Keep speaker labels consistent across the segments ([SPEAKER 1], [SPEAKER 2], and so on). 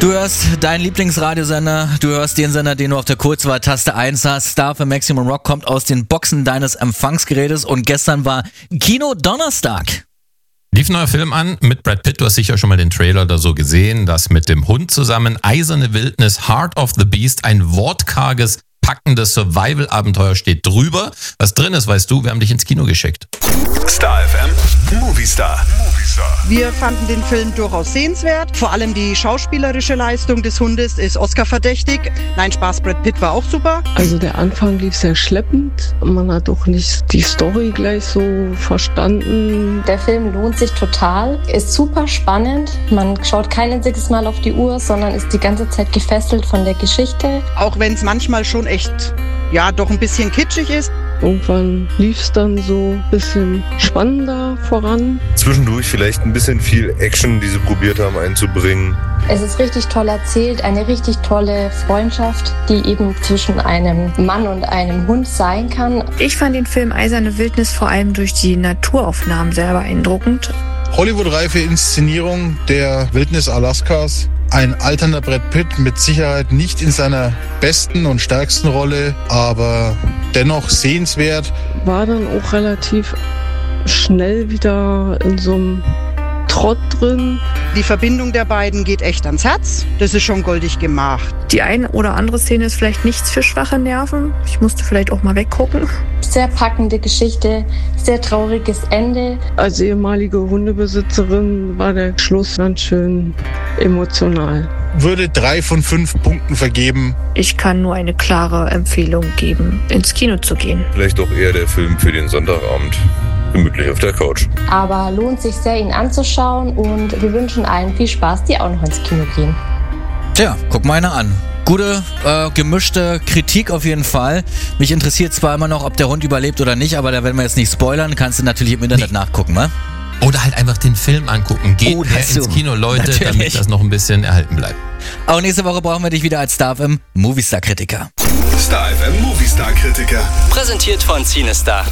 [SPEAKER 1] Du hörst deinen Lieblingsradiosender, du hörst den Sender, den du auf der Kurzwahl-Taste 1 hast. Star für Maximum Rock kommt aus den Boxen deines Empfangsgerätes und gestern war Kino-Donnerstag.
[SPEAKER 2] Lief ein neuer Film an mit Brad Pitt, du hast sicher schon mal den Trailer oder so gesehen, das mit dem Hund zusammen Eiserne Wildnis, Heart of the Beast, ein wortkarges, packendes Survival-Abenteuer steht drüber. Was drin ist, weißt du, wir haben dich ins Kino geschickt.
[SPEAKER 3] Star FM, Movie Star.
[SPEAKER 4] Wir fanden den Film durchaus sehenswert. Vor allem die schauspielerische Leistung des Hundes ist Oscar-verdächtig. Nein, Spaß, Brad Pitt war auch super.
[SPEAKER 5] Also der Anfang lief sehr schleppend. Man hat auch nicht die Story gleich so verstanden.
[SPEAKER 6] Der Film lohnt sich total, ist super spannend. Man schaut kein einziges Mal auf die Uhr, sondern ist die ganze Zeit gefesselt von der Geschichte.
[SPEAKER 4] Auch wenn es manchmal schon echt, doch ein bisschen kitschig ist.
[SPEAKER 5] Irgendwann lief es dann so ein bisschen spannender voran.
[SPEAKER 7] Zwischendurch vielleicht ein bisschen viel Action, die sie probiert haben einzubringen.
[SPEAKER 6] Es ist richtig toll erzählt, eine richtig tolle Freundschaft, die eben zwischen einem Mann und einem Hund sein kann.
[SPEAKER 8] Ich fand den Film Eiserne Wildnis vor allem durch die Naturaufnahmen sehr beeindruckend.
[SPEAKER 9] Hollywood-reife Inszenierung der Wildnis Alaskas. Ein alternder Brad Pitt, mit Sicherheit nicht in seiner besten und stärksten Rolle, aber dennoch sehenswert.
[SPEAKER 5] War dann auch relativ schnell wieder in so einem Trott drin.
[SPEAKER 4] Die Verbindung der beiden geht echt ans Herz. Das ist schon goldig gemacht.
[SPEAKER 8] Die eine oder andere Szene ist vielleicht nichts für schwache Nerven. Ich musste vielleicht auch mal weggucken.
[SPEAKER 6] Sehr packende Geschichte, sehr trauriges Ende.
[SPEAKER 5] Als ehemalige Hundebesitzerin war der Schluss ganz schön emotional.
[SPEAKER 9] Würde 3 von 5 Punkten vergeben.
[SPEAKER 8] Ich kann nur eine klare Empfehlung geben, ins Kino zu gehen.
[SPEAKER 7] Vielleicht auch eher der Film für den Sonntagabend. Gemütlich auf der Couch.
[SPEAKER 6] Aber lohnt sich sehr, ihn anzuschauen und wir wünschen allen viel Spaß, die auch noch ins Kino gehen.
[SPEAKER 1] Tja, guck mal einer an. Gute, gemischte Kritik auf jeden Fall. Mich interessiert zwar immer noch, ob der Hund überlebt oder nicht, aber da werden wir jetzt nicht spoilern, kannst du natürlich im Internet nachgucken, ne?
[SPEAKER 2] Oder halt einfach den Film angucken. Geht mehr ins Kino, Leute, natürlich, damit das noch ein bisschen erhalten bleibt.
[SPEAKER 1] Auch nächste Woche brauchen wir dich wieder als Star FM Movie Star Kritiker.
[SPEAKER 3] Star FM Movie Star Kritiker.
[SPEAKER 10] Präsentiert von Cinestar.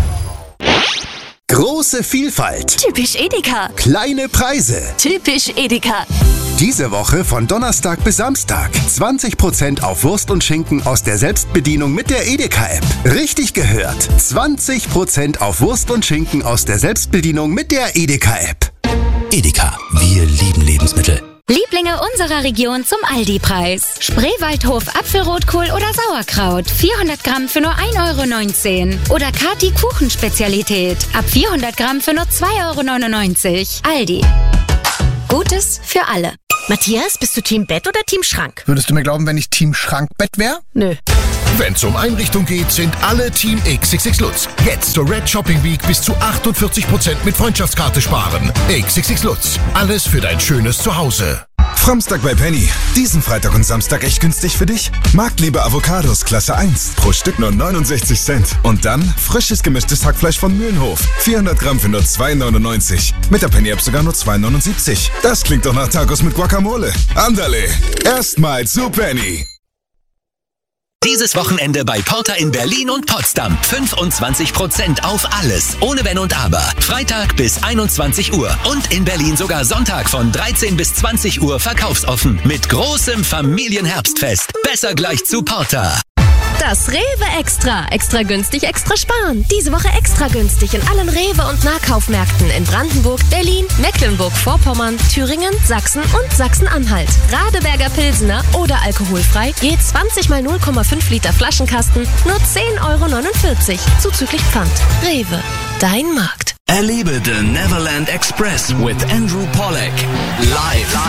[SPEAKER 11] Große Vielfalt.
[SPEAKER 12] Typisch Edeka.
[SPEAKER 11] Kleine Preise.
[SPEAKER 12] Typisch Edeka.
[SPEAKER 11] Diese Woche von Donnerstag bis Samstag 20% auf Wurst und Schinken aus der Selbstbedienung mit der Edeka-App. Richtig gehört. 20% auf Wurst und Schinken aus der Selbstbedienung mit der Edeka-App.
[SPEAKER 10] Edeka, wir lieben Lebensmittel.
[SPEAKER 12] Lieblinge unserer Region zum Aldi-Preis. Spreewaldhof Apfelrotkohl oder Sauerkraut. 400 Gramm für nur 1,19 €. Oder Kati Kuchenspezialität. Ab 400 Gramm für nur 2,99 €. Aldi. Gutes für alle.
[SPEAKER 13] Matthias, bist du Team Bett oder Team Schrank?
[SPEAKER 14] Würdest du mir glauben, wenn ich Team Schrankbett wäre?
[SPEAKER 13] Nö.
[SPEAKER 14] Wenn's um Einrichtung geht, sind alle Team XXX Lutz. Jetzt zur Red Shopping Week bis zu 48% mit Freundschaftskarte sparen. XXX Lutz. Alles für dein schönes Zuhause.
[SPEAKER 15] Framstag bei Penny. Diesen Freitag und Samstag echt günstig für dich? Marktliebe Avocados Klasse 1. Pro Stück nur 69 Cent. Und dann frisches gemischtes Hackfleisch von Mühlenhof. 400 Gramm für nur 2,99. Mit der Penny-App sogar nur 2,79. Das klingt doch nach Tacos mit Guacamole. Andale. Erstmal zu Penny.
[SPEAKER 10] Dieses Wochenende bei Porter in Berlin und Potsdam. 25% auf alles, ohne Wenn und Aber. Freitag bis 21 Uhr. Und in Berlin sogar Sonntag von 13 bis 20 Uhr verkaufsoffen. Mit großem Familienherbstfest. Besser gleich zu Porter.
[SPEAKER 12] Das Rewe Extra. Extra günstig, extra sparen. Diese Woche extra günstig in allen Rewe- und Nahkaufmärkten in Brandenburg, Berlin, Mecklenburg-Vorpommern, Thüringen, Sachsen und Sachsen-Anhalt. Radeberger Pilsener oder alkoholfrei, je 20 mal 0,5 Liter Flaschenkasten, nur 10,49 € zuzüglich Pfand. Rewe, dein Markt.
[SPEAKER 10] Erlebe The Neverland Express with Andrew Pollack. Live.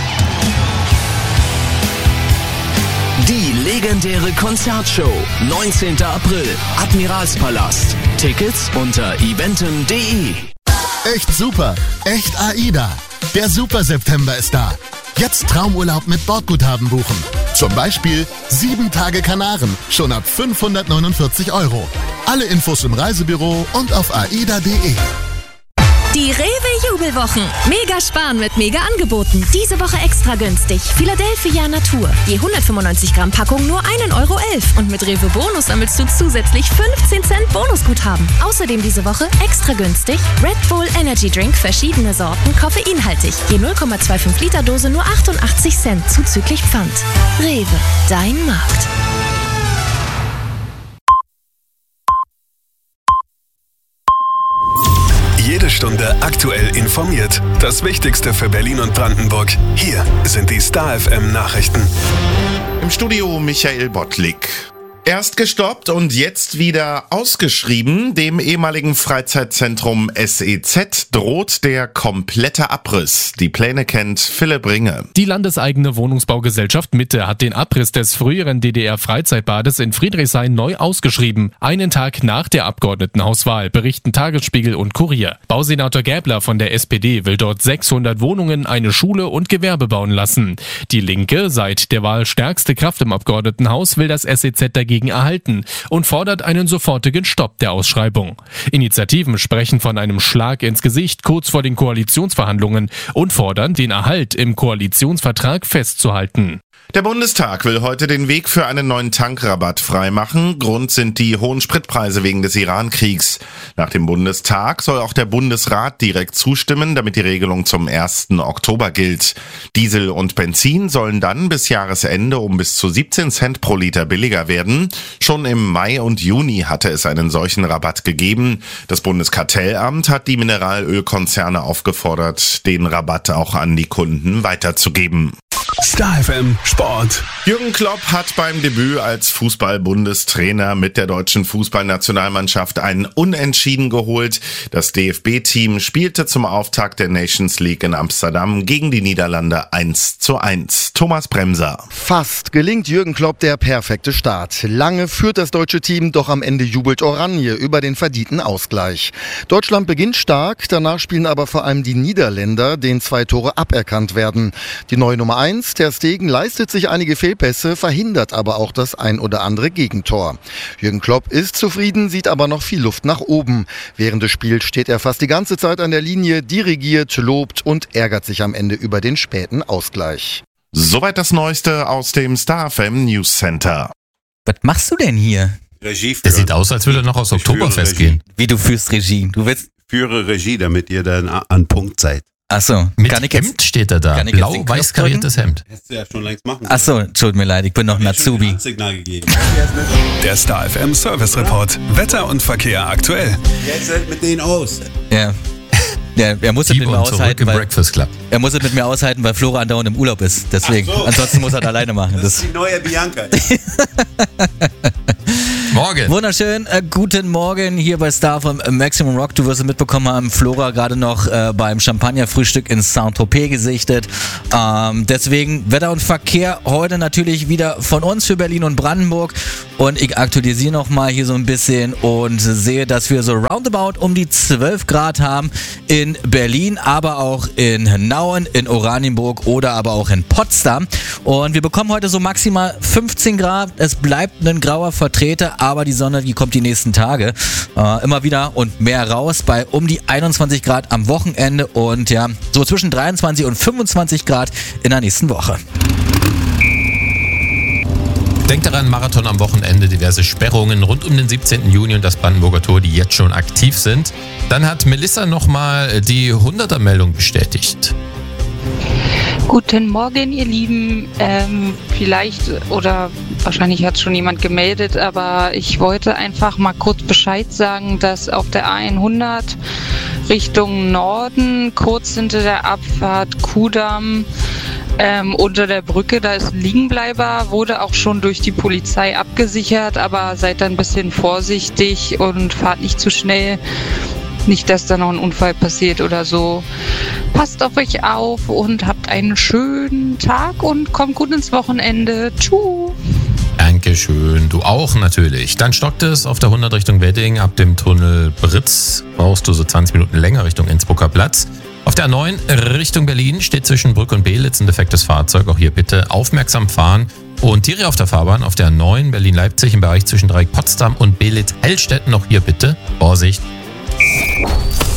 [SPEAKER 10] Die legendäre Konzertshow, 19. April, Admiralspalast. Tickets unter eventim.de.
[SPEAKER 14] Echt super, echt AIDA. Der Super September ist da. Jetzt Traumurlaub mit Bordguthaben buchen. Zum Beispiel 7 Tage Kanaren, schon ab 549 €. Alle Infos im Reisebüro und auf aida.de.
[SPEAKER 12] Die Rewe-Jubelwochen. Mega sparen mit Mega-Angeboten. Diese Woche extra günstig. Philadelphia Natur. Je 195 Gramm Packung nur 1,11 € und mit Rewe Bonus sammelst du zusätzlich 15 Cent Bonusguthaben. Außerdem diese Woche extra günstig Red Bull Energy Drink, verschiedene Sorten, koffeinhaltig. Je 0,25 Liter Dose nur 88 Cent zuzüglich Pfand. Rewe, dein Markt.
[SPEAKER 3] Jede Stunde aktuell informiert. Das Wichtigste für Berlin und Brandenburg. Hier sind die Star FM Nachrichten.
[SPEAKER 16] Im Studio Michael Bottlik. Erst gestoppt und jetzt wieder ausgeschrieben. Dem ehemaligen Freizeitzentrum SEZ droht der komplette Abriss. Die Pläne kennt Philipp Ringe.
[SPEAKER 17] Die landeseigene Wohnungsbaugesellschaft Mitte hat den Abriss des früheren DDR-Freizeitbades in Friedrichshain neu ausgeschrieben. Einen Tag nach der Abgeordnetenhauswahl, berichten Tagesspiegel und Kurier. Bausenator Gäbler von der SPD will dort 600 Wohnungen, eine Schule und Gewerbe bauen lassen. Die Linke, seit der Wahl stärkste Kraft im Abgeordnetenhaus, will das SEZ dagegen erhalten und fordert einen sofortigen Stopp der Ausschreibung. Initiativen sprechen von einem Schlag ins Gesicht kurz vor den Koalitionsverhandlungen und fordern, den Erhalt im Koalitionsvertrag festzuhalten.
[SPEAKER 16] Der Bundestag will heute den Weg für einen neuen Tankrabatt freimachen. Grund sind die hohen Spritpreise wegen des Iran-Kriegs. Nach dem Bundestag soll auch der Bundesrat direkt zustimmen, damit die Regelung zum 1. Oktober gilt. Diesel und Benzin sollen dann bis Jahresende um bis zu 17 Cent pro Liter billiger werden. Schon im Mai und Juni hatte es einen solchen Rabatt gegeben. Das Bundeskartellamt hat die Mineralölkonzerne aufgefordert, den Rabatt auch an die Kunden weiterzugeben.
[SPEAKER 3] Star FM Sport.
[SPEAKER 16] Jürgen Klopp hat beim Debüt als Fußball-Bundestrainer mit der deutschen Fußballnationalmannschaft einen Unentschieden geholt. Das DFB-Team spielte zum Auftakt der Nations League in Amsterdam gegen die Niederlande 1:1. Thomas Bremser.
[SPEAKER 18] Fast gelingt Jürgen Klopp der perfekte Start. Lange führt das deutsche Team, doch am Ende jubelt Oranje über den verdienten Ausgleich. Deutschland beginnt stark, danach spielen aber vor allem die Niederländer, denen 2 Tore aberkannt werden. Die neue Nummer 1, Ter Stegen, leistet sich einige Fehlpässe, verhindert aber auch das ein oder andere Gegentor. Jürgen Klopp ist zufrieden, sieht aber noch viel Luft nach oben. Während des Spiels steht er fast die ganze Zeit an der Linie, dirigiert, lobt und ärgert sich am Ende über den späten Ausgleich.
[SPEAKER 16] Soweit das Neueste aus dem Star FM News Center.
[SPEAKER 1] Was machst du denn hier?
[SPEAKER 2] Regie. Der sieht aus, als würde er noch aufs Oktoberfest gehen.
[SPEAKER 1] Wie, du führst Regie? Du willst...
[SPEAKER 19] Führe Regie, damit ihr dann an Punkt seid.
[SPEAKER 1] Achso,
[SPEAKER 2] mit Hemd steht er da. Blau-weiß kariertes Hemd.
[SPEAKER 19] Hättest du ja schon längst machen.
[SPEAKER 1] Achso, tut mir leid, ich bin noch ein Azubi.
[SPEAKER 3] Der Star FM Service Report. Wetter und Verkehr aktuell.
[SPEAKER 19] Jetzt hält mit denen aus.
[SPEAKER 1] Ja. Ja, er muss es mit mir aushalten,
[SPEAKER 2] er
[SPEAKER 1] muss es mit mir aushalten, weil Flora andauernd im Urlaub ist. Deswegen. So. Ansonsten muss er das alleine machen.
[SPEAKER 19] Das ist die neue Bianca.
[SPEAKER 2] Morgen.
[SPEAKER 1] Wunderschön, guten Morgen hier bei Star vom Maximum Rock. Du wirst es mitbekommen haben, Flora gerade noch beim Champagnerfrühstück in Saint-Tropez gesichtet. Deswegen Wetter und Verkehr heute natürlich wieder von uns für Berlin und Brandenburg. Und ich aktualisiere nochmal hier so ein bisschen und sehe, dass wir so roundabout um die 12 Grad haben in Berlin, aber auch in Nauen, in Oranienburg oder aber auch in Potsdam. Und wir bekommen heute so maximal 15 Grad. Es bleibt ein grauer Vertreter, aber die Sonne, die kommt die nächsten Tage immer wieder und mehr raus bei um die 21 Grad am Wochenende und ja, so zwischen 23 und 25 Grad in der nächsten Woche.
[SPEAKER 2] Denkt daran, Marathon am Wochenende, diverse Sperrungen rund um den 17. Juni und das Brandenburger Tor, die jetzt schon aktiv sind. Dann hat Melissa nochmal die 100er-Meldung bestätigt.
[SPEAKER 20] Guten Morgen, ihr Lieben. Vielleicht oder wahrscheinlich hat schon jemand gemeldet, aber ich wollte einfach mal kurz Bescheid sagen, dass auf der A100 Richtung Norden, kurz hinter der Abfahrt Kudamm, unter der Brücke, da ist ein Liegenbleiber, wurde auch schon durch die Polizei abgesichert, aber seid da ein bisschen vorsichtig und fahrt nicht zu schnell. Nicht, dass da noch ein Unfall passiert oder so. Passt auf euch auf und habt einen schönen Tag und kommt gut ins Wochenende. Tschüss.
[SPEAKER 2] Dankeschön. Du auch natürlich. Dann stockt es auf der 100 Richtung Wedding. Ab dem Tunnel Britz brauchst du so 20 Minuten länger Richtung Innsbrucker Platz. Auf der A9 Richtung Berlin steht zwischen Brück und Belitz ein defektes Fahrzeug. Auch hier bitte aufmerksam fahren. Und direkt auf der Fahrbahn auf der A9 Berlin-Leipzig im Bereich zwischen Dreieck Potsdam und Belitz-Hellstetten. Auch hier bitte Vorsicht.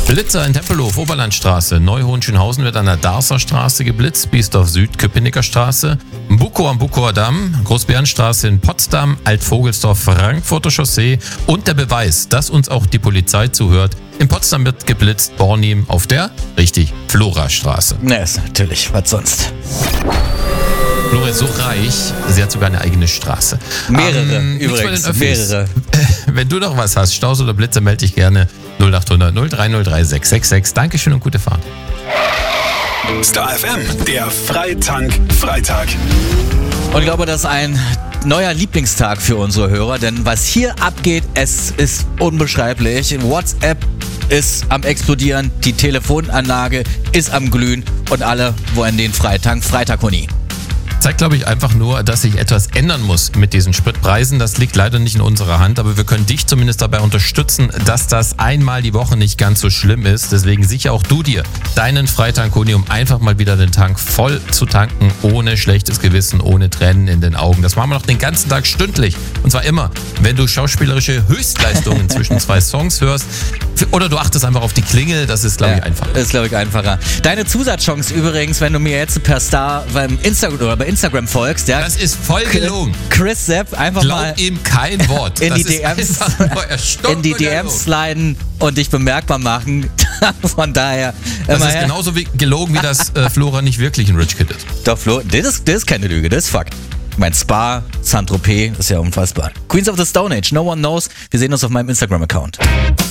[SPEAKER 2] Blitzer in Tempelhof, Oberlandstraße. Neu-Hohenschönhausen wird an der Darßer Straße geblitzt. Biesdorf Süd, Köpenicker Straße. Bukow am Bukower Damm. Großbärenstraße in Potsdam. Altvogelsdorf, Frankfurter Chaussee. Und der Beweis, dass uns auch die Polizei zuhört. In Potsdam wird geblitzt. Bornim auf der, richtig, Florastraße.
[SPEAKER 1] Na, ist natürlich, was sonst.
[SPEAKER 2] Flora ist so reich, sie hat sogar eine eigene Straße.
[SPEAKER 1] Mehrere,
[SPEAKER 2] nichts bei
[SPEAKER 1] übrigens,
[SPEAKER 2] den Öffis.
[SPEAKER 1] mehrere.
[SPEAKER 2] Wenn du noch was hast, Staus oder Blitze, melde dich gerne 0800 0303 666. Dankeschön und gute Fahrt.
[SPEAKER 3] Star FM, der Freitank-Freitag.
[SPEAKER 1] Und ich glaube, das ist ein neuer Lieblingstag für unsere Hörer, denn was hier abgeht, es ist unbeschreiblich. WhatsApp ist am explodieren, die Telefonanlage ist am glühen und alle wollen den Freitag Huni.
[SPEAKER 2] Zeigt, glaube ich, einfach nur, dass sich etwas ändern muss mit diesen Spritpreisen. Das liegt leider nicht in unserer Hand, aber wir können dich zumindest dabei unterstützen, dass das einmal die Woche nicht ganz so schlimm ist. Deswegen sicher auch du dir deinen Freitag-Huni, um einfach mal wieder den Tank voll zu tanken, ohne schlechtes Gewissen, ohne Tränen in den Augen. Das machen wir noch den ganzen Tag stündlich. Und zwar immer, wenn du schauspielerische Höchstleistungen zwischen zwei Songs hörst. Oder du achtest einfach auf die Klingel, das ist, glaube ich, einfacher.
[SPEAKER 1] Ist, glaube ich, einfacher. Deine Zusatzchance übrigens, wenn du mir jetzt per Star beim Instagram folgst, ja.
[SPEAKER 2] Das ist voll gelogen.
[SPEAKER 1] Chris Sepp, einfach
[SPEAKER 2] Glaub
[SPEAKER 1] mal
[SPEAKER 2] ihm kein Wort.
[SPEAKER 1] in die DMs sliden und dich bemerkbar machen. Von daher.
[SPEAKER 2] Das ist genauso gelogen, wie das Flora nicht wirklich ein Rich Kid ist.
[SPEAKER 1] Doch, Flo, das ist keine Lüge, das ist Fakt. Mein Spa, Saint-Tropez, ist ja unfassbar. Queens of the Stone Age, No One Knows. Wir sehen uns auf meinem Instagram-Account.